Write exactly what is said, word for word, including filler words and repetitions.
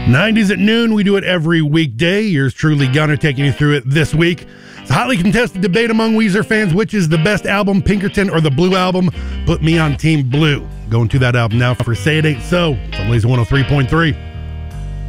nineties at noon. We do it every weekday. Yours truly, Gunner, taking you through it this week. It's a hotly contested debate among Weezer fans. Which is the best album, Pinkerton or the Blue Album? Put me on Team Blue. Going to that album now for Say It Ain't So. It's on Laser one oh three point three.